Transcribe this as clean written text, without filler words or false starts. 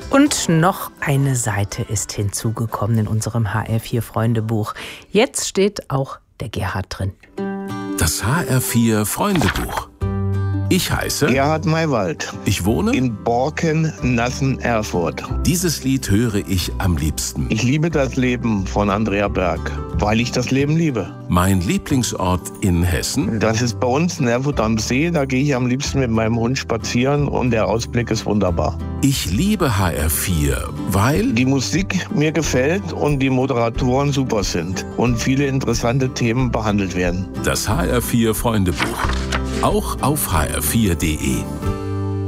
Und noch eine Seite ist hinzugekommen in unserem HR4 Freundebuch. Jetzt steht auch der Gerhard drin. Das HR4 Freundebuch. Ich heiße Gerhard Maywald. Ich wohne in Borken, Nassen, Erfurt. Dieses Lied höre ich am liebsten. Ich liebe das Leben von Andrea Berg, weil ich das Leben liebe. Mein Lieblingsort in Hessen? Das ist bei uns in Erfurt am See. Da gehe ich am liebsten mit meinem Hund spazieren und der Ausblick ist wunderbar. Ich liebe HR4, weil die Musik mir gefällt und die Moderatoren super sind und viele interessante Themen behandelt werden. Das HR4 Freundebuch. Auch auf hr4.de.